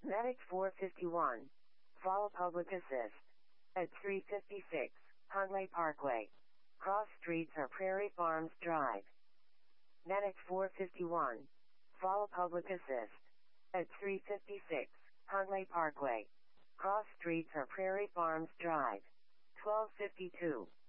Medic 451. Follow public assist. At 356, Huntley Parkway. Cross streets or Prairie Farms Drive. Medic 451. Follow public assist. At 356, Huntley Parkway. Cross streets or Prairie Farms Drive. 1252.